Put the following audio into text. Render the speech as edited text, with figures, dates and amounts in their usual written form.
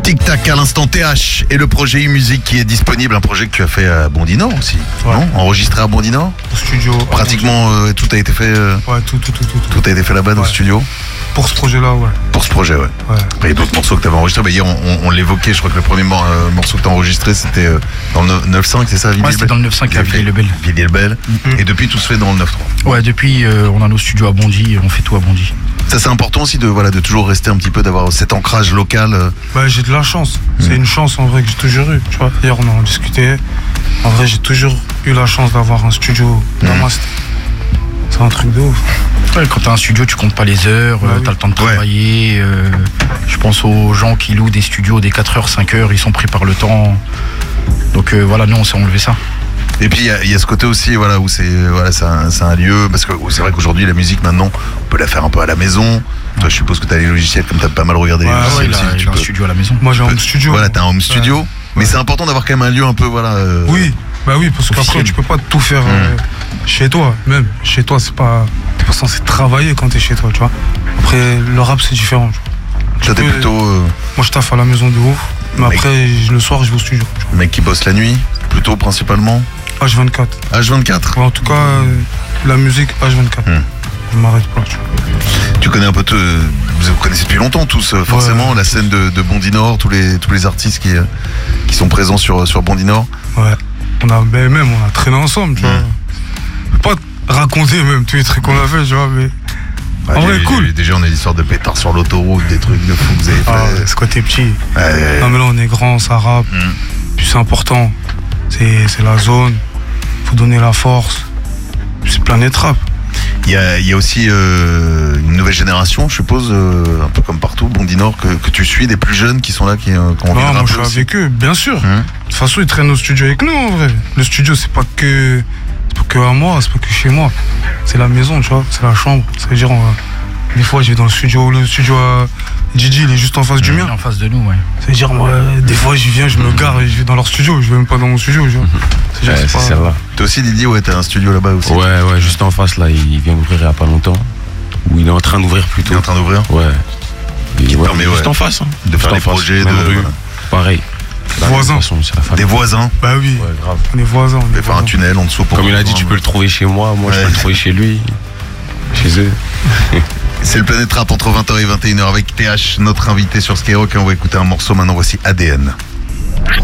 Tic Tac à l'instant TH et le projet U-Music qui est disponible, un projet que tu as fait à Bondy-Nord aussi, Ouais. non? Enregistré à Bondy-Nord? Au studio. Pratiquement tout a été fait. Ouais, tout. Tout a été fait là-bas dans le Ouais. studio. Pour ce projet-là, ouais. Pour ce projet, ouais. Ouais. Et d'autres morceaux que tu avais enregistrés. Bah, hier, on l'évoquait. Je crois que le premier morceau que tu as enregistré, c'était dans le 9.5, c'est ça, Ouais, c'était dans le 9.5 à Villiers-le-Bel. Villiers-le-Bel. Et depuis, tout se fait dans le 9.3. Ouais, depuis, on a nos studios à Bondy, on fait tout à Bondy. Ça, c'est important aussi de toujours rester un petit peu, d'avoir cet ancrage local. Bah, j'ai de la chance. C'est une chance en vrai que j'ai toujours eu. Tu vois, hier, on en discutait. En vrai, j'ai toujours eu la chance d'avoir un studio dans ma cité. C'est un truc de ouf. Ouais, quand t'as un studio, tu comptes pas les heures, oui. t'as le temps de travailler. Je pense aux gens qui louent des studios des 4 heures, 5 heures, ils sont pris par le temps. Donc voilà, nous on s'est enlevé ça. Et puis il y a ce côté aussi, voilà, où c'est un lieu, parce que c'est vrai qu'aujourd'hui la musique maintenant, on peut la faire un peu à la maison. Toi, je suppose que t'as les logiciels, comme t'as pas mal regardé les Ouais, logiciels il aussi, a, tu il a un peux- studio à la maison. Moi, j'ai un peux- home studio. Voilà, t'as un home studio, Ouais. mais c'est important d'avoir quand même un lieu un peu, voilà. Oui, bah oui, parce qu'après, officiel. tu peux pas tout faire chez toi. Même chez toi, t'es pas censé travailler quand t'es chez toi, tu vois. Après, le rap, c'est différent. Tu Toi, t'es peux- plutôt Moi, je taffe à la maison de ouf. Mais Mec. après, le soir, je vais au studio. un mec qui bosse la nuit, plutôt principalement. H24. H24. Ouais, en tout cas, la musique, H24. Je m'arrête pas, tu vois. Tu connais un peu, vous connaissez depuis longtemps tous, forcément, la scène de Bondy-Nord, tous les artistes qui sont présents sur Bondy-Nord. Ouais. On a traîné ensemble, tu vois. Je peux pas te raconter même tous les trucs qu'on a fait, tu vois, mais. En vrai, cool. Déjà, on a l'histoire de pétards sur l'autoroute, des trucs de fou que vous avez Ah, fait. c'est quand t'es petit. Ouais. Non, mais là, on est grand, ça rappe. Puis c'est important. C'est la zone. Faut donner la force. Puis c'est Planète Rap. Il y a aussi une nouvelle génération, je suppose, un peu comme partout, Bondy-Nord, que tu suis, des plus jeunes qui sont là, qui ont envie de Moi, rapper je suis aussi. avec eux, bien sûr. De toute façon, ils traînent au studio avec nous, en vrai. Le studio, c'est pas que à moi, c'est pas que chez moi. C'est la maison, tu vois. C'est la chambre. C'est-à-dire, des fois, je vais dans le studio à Gigi, il est juste en face du mien. En face de nous, ouais. C'est-à-dire, moi, des fois, je viens, je me gare et je vais dans leur studio. Je vais même pas dans mon studio, tu vois. C'est-à-dire, Ouais, c'est c'est pas... celle-là. Toi aussi, Didier, ouais, t'as un studio là-bas aussi. Ouais, juste en face, là, il vient d'ouvrir il y a pas longtemps. Ou il est en train d'ouvrir Tu plutôt. es en train d'ouvrir, Ouais. Et ouais, permet, juste ouais, en face. Hein. de Juste faire en des face, projets, même de- rue. voilà. Pareil. Voisins. De toute façon, c'est la famille. Des voisins. Bah oui, Ouais, grave. on est voisins. On peut faire un tunnel en dessous pour. Comme il a dit, tu peux le trouver chez moi, moi je Ouais. peux le trouver chez lui, chez eux. C'est le Planète Rap entre 20h et 21h avec TH, notre invité sur Skyrock. Et on va écouter un morceau maintenant. Voici ADN.